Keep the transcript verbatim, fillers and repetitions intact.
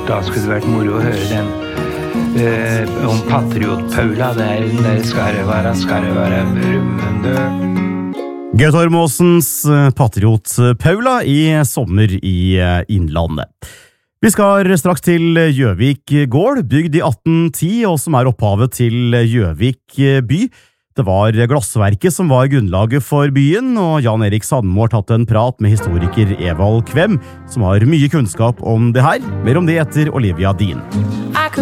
Da skulle det vært moro å høre den eh, om Patriot Paula. Der, der skal det være, skal det være brummende. Gaute Orm Åsens Patriot Paula i Sommer i Innlandet. Vi skal straks til Gjøvik gård, bygd i atten ti, og som er opphavet til Gjøvik by. Det var glassverket som var grunnlaget for byen, og Jan Erik Sandmo har tatt en prat med historiker Evald Kvem, som har mye kunnskap om det her. Mer om det etter Olivia Dean.